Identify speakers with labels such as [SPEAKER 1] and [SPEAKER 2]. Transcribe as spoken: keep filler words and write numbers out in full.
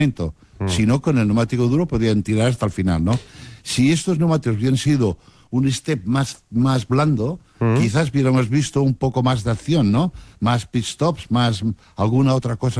[SPEAKER 1] Mm. Si no, con el neumático duro podían tirar hasta el final, ¿no? Si estos neumáticos hubieran sido un step más, más blando, mm. quizás hubiéramos visto un poco más de acción, ¿no? Más pit stops, más alguna otra cosa